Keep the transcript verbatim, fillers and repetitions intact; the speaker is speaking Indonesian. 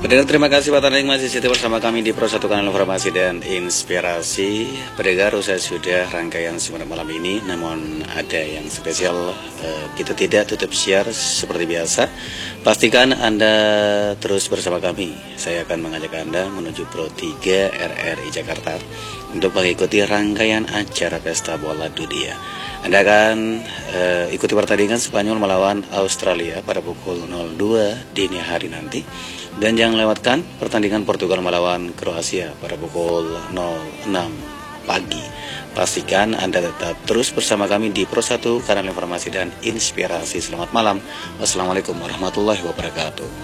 Pendengar, terima kasih Pak Tanik masih setia bersama kami di Pro satu Kanal Informasi dan Inspirasi. Pendengar, usai sudah rangkaian siaran malam ini, namun ada yang spesial, eh, kita tidak tutup siar seperti biasa. Pastikan Anda terus bersama kami. Saya akan mengajak Anda menuju Pro tiga R R I Jakarta untuk mengikuti rangkaian acara Pesta Bola Dunia. Anda akan uh, ikuti pertandingan Spanyol melawan Australia pada pukul nol dua dini hari nanti. Dan jangan lewatkan pertandingan Portugal melawan Kroasia pada pukul nol enam pagi. Pastikan Anda tetap terus bersama kami di Pro satu Kanal Informasi dan Inspirasi. Selamat malam. Wassalamualaikum warahmatullahi wabarakatuh.